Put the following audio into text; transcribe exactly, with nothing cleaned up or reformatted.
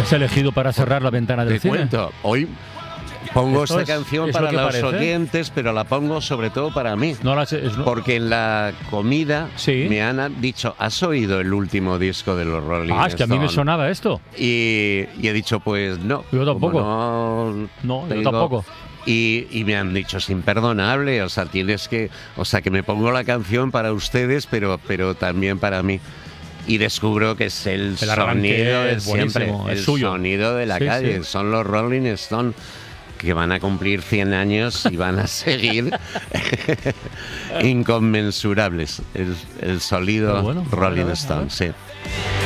¿Qué has elegido para cerrar la ventana del Te cine? cuento, hoy pongo Esto esta es- canción es lo para que los parece. oyentes, pero la pongo sobre todo para mí. No la sé, es- no- Porque en la comida Sí. me han dicho, ¿has oído el último disco de los Rolling Ah, es que a mí me Stones? sonaba esto. Y, y he dicho, pues no. Yo tampoco. como No, No, yo tengo- tampoco. Y, y me han dicho, es imperdonable, o sea, tienes que, o sea, que me pongo la canción para ustedes, pero, pero también para mí. Y descubro que es el, El arranque sonido de es siempre, buenísimo, es el suyo. sonido de la Sí, calle, sí. son los Rolling Stones que van a cumplir cien años y van a seguir inconmensurables. El, el sonido Qué bueno. Rolling A ver, a ver. Stones, sí.